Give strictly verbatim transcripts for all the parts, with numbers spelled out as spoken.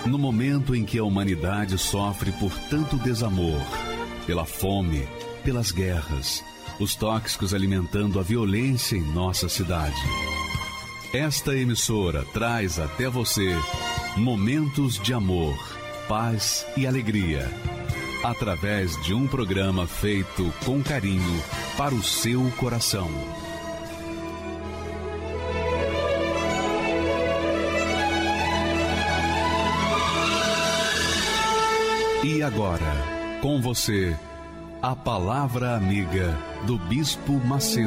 No momento em que a humanidade sofre por tanto desamor, pela fome, pelas guerras, os tóxicos alimentando a violência em nossa cidade. Esta emissora traz até você momentos de amor, paz e alegria, através de um programa feito com carinho para o seu coração. E agora, com você, a Palavra Amiga do Bispo Macedo.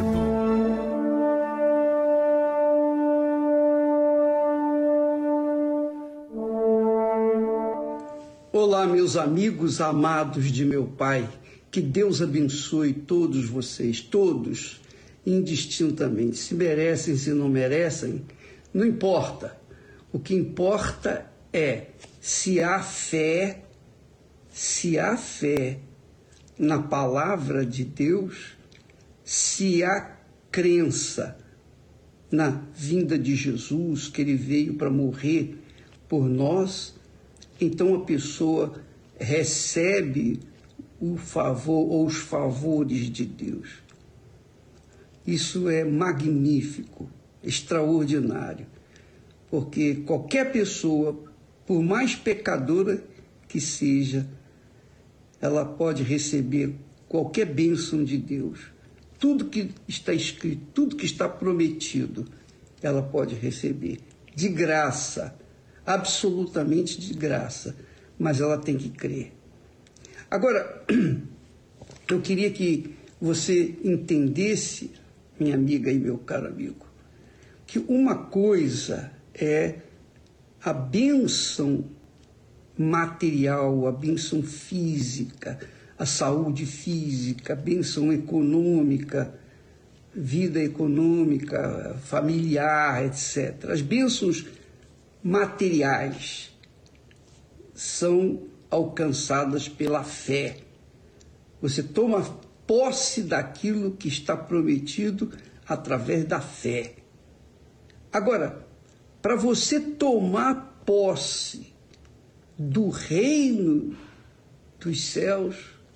Olá, meus amigos amados de meu Pai, que Deus abençoe todos vocês, todos, indistintamente. Se merecem, se não merecem, não importa. O que importa é se há fé, se há fé na palavra de Deus, se há crença na vinda de Jesus, que ele veio para morrer por nós, então a pessoa recebe o favor ou os favores de Deus. Isso é magnífico, extraordinário, porque qualquer pessoa, por mais pecadora que seja, ela pode receber qualquer bênção de Deus. Tudo que está escrito, tudo que está prometido, ela pode receber de graça, absolutamente de graça, mas ela tem que crer. Agora, eu queria que você entendesse, minha amiga e meu caro amigo, que uma coisa é a bênção material, a bênção física, a saúde física, a bênção econômica, vida econômica, familiar, etcétera. As bênçãos materiais são alcançadas pela fé. Você toma posse daquilo que está prometido através da fé. Agora, para você tomar posse do reino dos céus,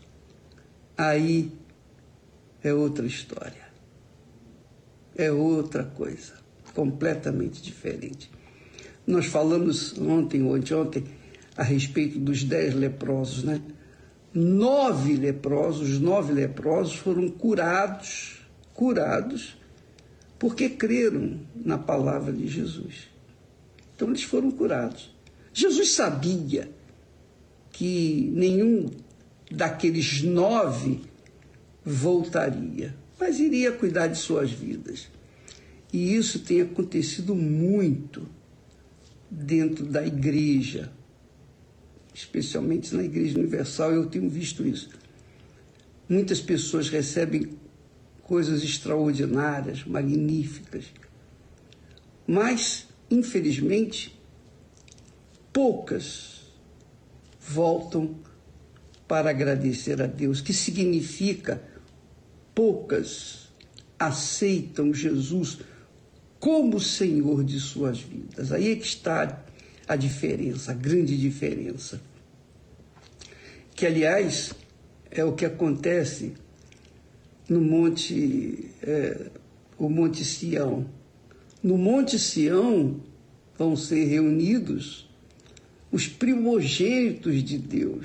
aí é outra história. É outra coisa, completamente diferente. Nós falamos ontem ou anteontem a respeito dos dez leprosos, né? Nove leprosos, nove leprosos foram curados, curados, porque creram na palavra de Jesus. Então eles foram curados. Jesus sabia que nenhum daqueles nove voltaria, mas iria cuidar de suas vidas. E isso tem acontecido muito dentro da igreja, especialmente na Igreja Universal, eu tenho visto isso. Muitas pessoas recebem coisas extraordinárias, magníficas, mas, infelizmente, poucas voltam para agradecer a Deus, que significa poucas aceitam Jesus como Senhor de suas vidas. Aí é que está a diferença, a grande diferença. Que, aliás, é o que acontece no Monte, é, o Monte Sião. No Monte Sião vão ser reunidos os primogênitos de Deus.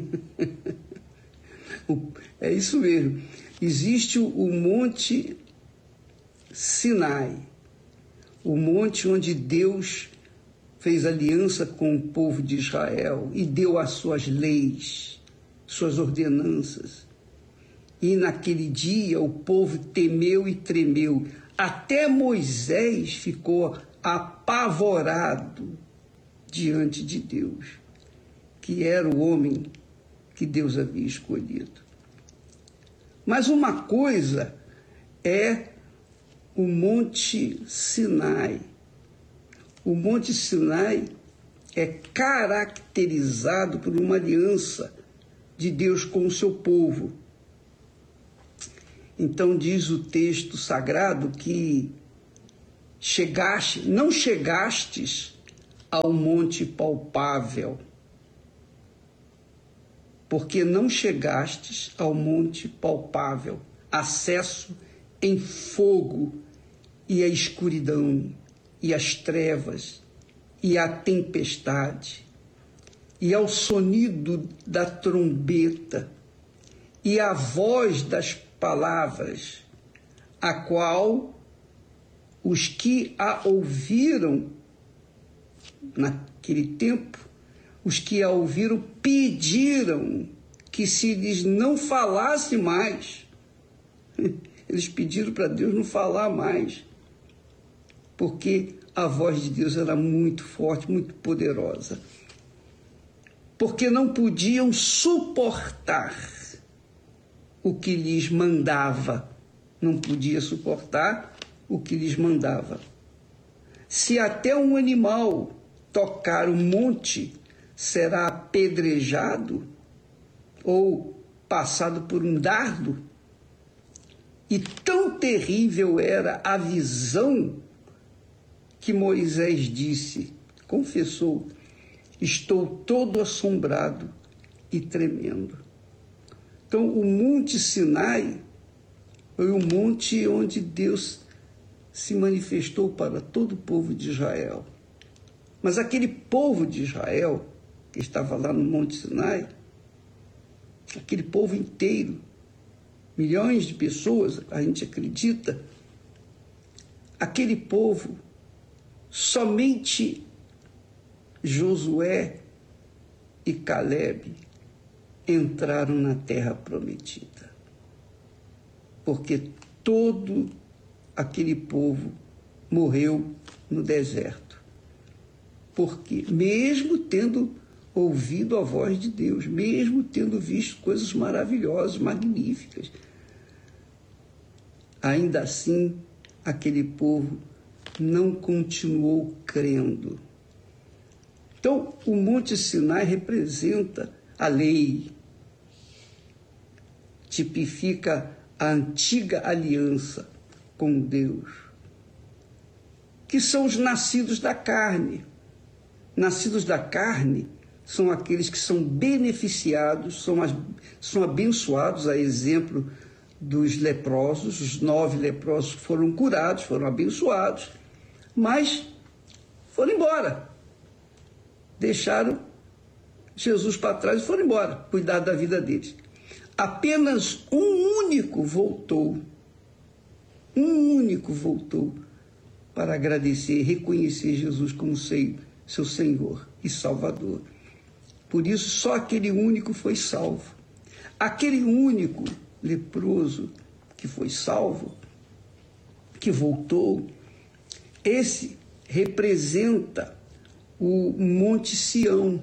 É isso mesmo. Existe o Monte Sinai, o monte onde Deus fez aliança com o povo de Israel e deu as suas leis, suas ordenanças. E naquele dia o povo temeu e tremeu. Até Moisés ficou apavorado diante de Deus, que era o homem que Deus havia escolhido. Mas uma coisa é o Monte Sinai. O Monte Sinai é caracterizado por uma aliança de Deus com o seu povo. Então diz o texto sagrado que chegaste, não chegastes ao monte palpável, porque não chegastes ao monte palpável, acesso em fogo e a escuridão, e as trevas, e a tempestade, e ao sonido da trombeta, e a voz das palavras, a qual os que a ouviram naquele tempo, os que a ouviram pediram que se lhes não falasse mais. Eles pediram para Deus não falar mais, porque a voz de Deus era muito forte, muito poderosa. Porque não podiam suportar o que lhes mandava. Não podia suportar o que lhes mandava. Se até um animal tocar o monte, será apedrejado ou passado por um dardo. E tão terrível era a visão que Moisés disse, confessou: estou todo assombrado e tremendo. Então, o Monte Sinai foi o monte onde Deus se manifestou para todo o povo de Israel. Mas aquele povo de Israel, que estava lá no Monte Sinai, aquele povo inteiro, milhões de pessoas, a gente acredita, aquele povo, somente Josué e Calebe entraram na terra prometida. Porque todo aquele povo morreu no deserto. Porque, mesmo tendo ouvido a voz de Deus, mesmo tendo visto coisas maravilhosas, magníficas, ainda assim, aquele povo não continuou crendo. Então, o Monte Sinai representa a lei, tipifica a antiga aliança com Deus, que são os nascidos da carne. Nascidos da carne são aqueles que são beneficiados, são, as, são abençoados, a exemplo dos leprosos. Os nove leprosos foram curados, foram abençoados, mas foram embora. Deixaram Jesus para trás e foram embora, cuidar da vida deles. Apenas um único voltou, um único voltou para agradecer, reconhecer Jesus como seu Senhor e Salvador. Por isso, só aquele único foi salvo. Aquele único leproso que foi salvo, que voltou, esse representa o Monte Sião.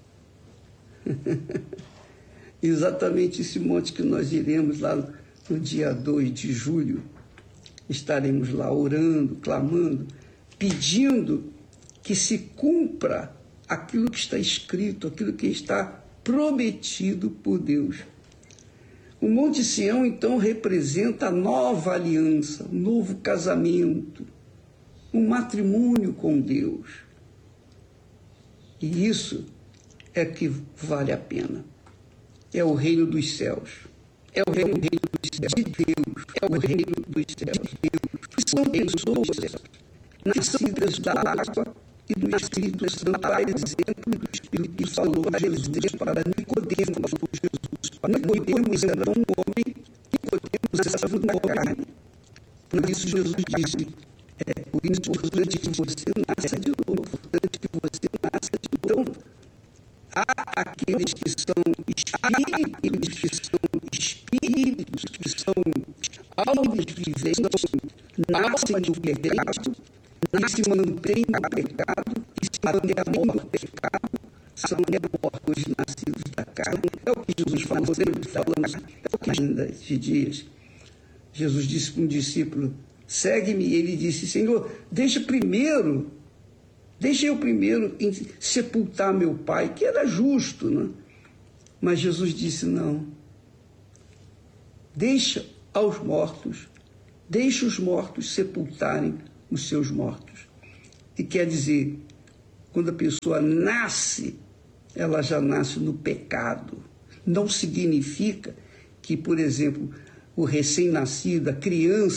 Exatamente esse monte que nós iremos lá no dia dois de julho. Estaremos lá orando, clamando, pedindo que se cumpra aquilo que está escrito, aquilo que está prometido por Deus. O Monte Sião, então, representa a nova aliança, um novo casamento, um matrimônio com Deus. E isso é que vale a pena. É o reino dos céus. É o reino, reino dos céus de Deus. É o reino dos céus de Deus. Que são pessoas nascidas da água e do Espírito Santo, a exemplo do Espírito que falou a Jesus para Nicodemos. Nicodemos era um homem, Nicodemos era da carne. Por isso Jesus disse, é por importante que você nasça de novo, importante que você nasça de novo. Há aqueles que são espíritos, que são espíritos, que são almas viventes, nascem do pecado, e se mantêm no pecado, e se mantêm a morte do pecado, são mortos nascidos da carne. É o que Jesus falou, sempre falamos, é o que ainda de dias. Jesus disse para um discípulo, segue-me, e ele disse, Senhor, deixa primeiro, deixa eu primeiro sepultar meu pai, que era justo, né? Mas Jesus disse, não, deixa aos mortos, deixa os mortos sepultarem os seus mortos. E quer dizer, quando a pessoa nasce, ela já nasce no pecado. Não significa que, por exemplo, o recém-nascido, a criança,